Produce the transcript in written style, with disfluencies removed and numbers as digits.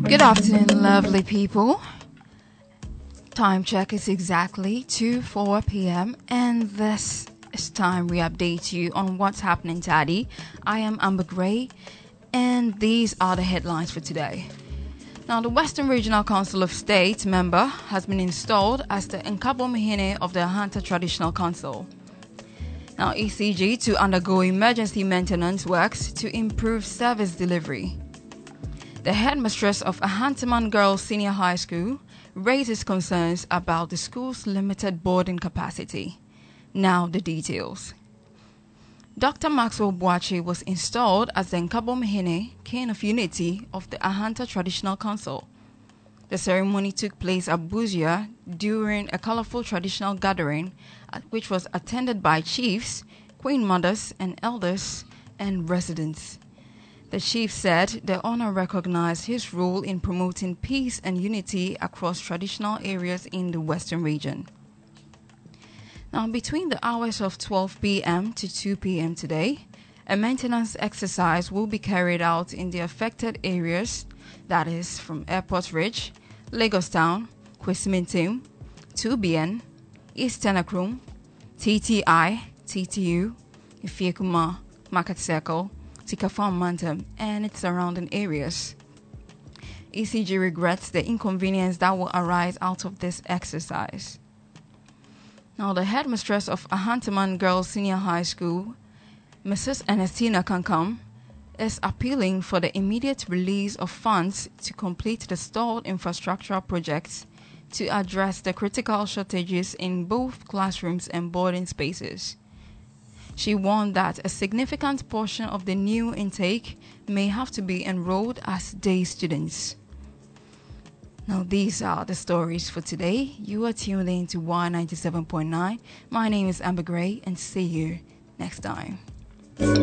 Good afternoon, lovely people. Time check is exactly 2:04 p.m. and this is time we update you on what's happening today. I am Amber Gray and these are the headlines for today. Now, the Western Regional Council of State member has been installed as the Nkabo Mhene of the Ahanta Traditional Council. Now, ECG to undergo emergency maintenance works to improve service delivery. The headmistress of Ahantaman Girls Senior High School raises concerns about the school's limited boarding capacity. Now the details. Dr. Maxwell Boachi was installed as the Nkabo Mhene King of Unity of the Ahanta Traditional Council. The ceremony took place at Buzia during a colorful traditional gathering which was attended by chiefs, queen mothers and elders and residents. The chief said the honor recognized his role in promoting peace and unity across traditional areas in the Western region. Now, between the hours of 12 p.m. to 2 p.m. today, a maintenance exercise will be carried out in the affected areas, that is from Airport Ridge, Lagos Town, Kwesimintim, 2BN, East Tenakrum, TTI, TTU, Ifiekuma, Market Circle, Tikafam Mantam, and its surrounding areas. ECG regrets the inconvenience that will arise out of this exercise. Now, the headmistress of Ahantaman Girls Senior High School, Mrs. Ernestina Kankam, is appealing for the immediate release of funds to complete the stalled infrastructural projects to address the critical shortages in both classrooms and boarding spaces. She warned that a significant portion of the new intake may have to be enrolled as day students. Now, these are the stories for today. You are tuned in to Y97.9. My name is Amber Gray, and see you next time.